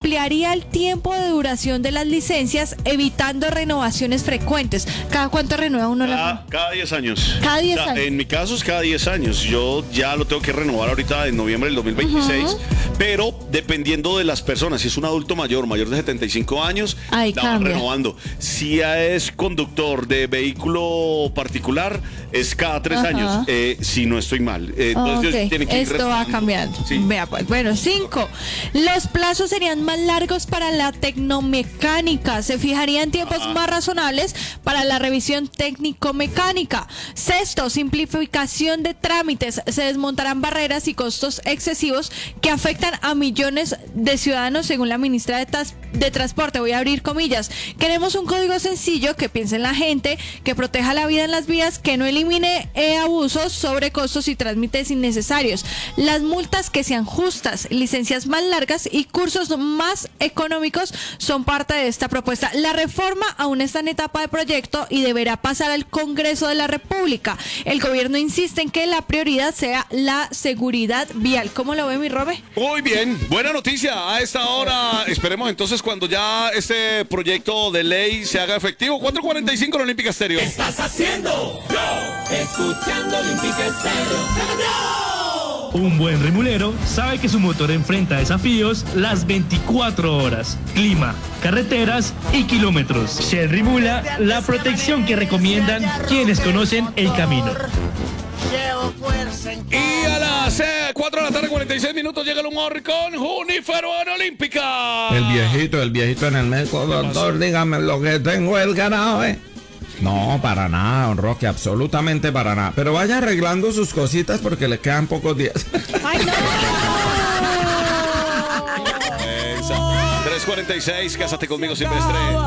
ampliaría el tiempo de duración de las licencias, evitando renovaciones frecuentes. ¿Cada cuánto renueva uno Cada 10 años. Cada 10 años. En mi caso es cada 10 años. Yo ya lo tengo que renovar ahorita en noviembre del 2026. Pero dependiendo de las personas, si es un adulto mayor de 75 años, ahí la van cambia. renovando. Si es conductor de vehículo particular, es cada 3 años. Si no estoy mal. Entonces Ok, tienen que ir esto va renovando. cambiando. Sí. Vea pues, bueno, 5. Los plazos serían más largos para la tecnomecánica. Se fijarían tiempos más razonables para la revisión técnico-mecánica. 6, simplificación de trámites. Se desmontarán barreras y costos excesivos que afectan a millones de ciudadanos, según la ministra de Transporte. Voy a abrir comillas. Queremos un código sencillo que piense en la gente, que proteja la vida en las vías, que no elimine abusos, sobrecostos y trámites innecesarios. Las multas que sean justas, licencias más largas y cursos más económicos son parte de esta propuesta. La reforma aún está en etapa de proyecto y deberá pasar al Congreso de la República. El gobierno insiste en que la prioridad sea la seguridad vial. ¿Cómo lo ve, mi Robe? Muy bien, buena noticia a esta hora. Esperemos entonces cuando ya este proyecto de ley se haga efectivo. 4:45 en Olímpica Estéreo. Estás haciendo yo, escuchando Olímpica Estéreo. Un buen remulero sabe que su motor enfrenta desafíos las 24 horas. Clima, carreteras y kilómetros. Shell Rimula, la protección que recomiendan quienes conocen el camino. Y a las 4 de la tarde, 46 minutos, llega el humor con Junífero en Olímpica. El viejito en el médico, doctor, dígame lo que tengo el ganado, No, para nada, don Roque, absolutamente para nada. Pero vaya arreglando sus cositas porque le quedan pocos días. ¡Ay, no! 3:46, cásate conmigo, Silvestre.